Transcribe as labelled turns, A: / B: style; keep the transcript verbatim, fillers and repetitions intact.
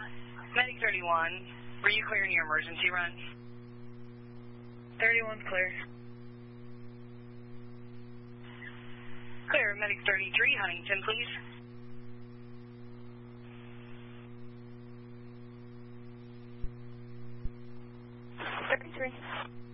A: Medic thirty-one, were you clearing your emergency run?
B: thirty-one's clear.
A: Clear, Medic thirty-three, Huntington, please.
B: thirty-three.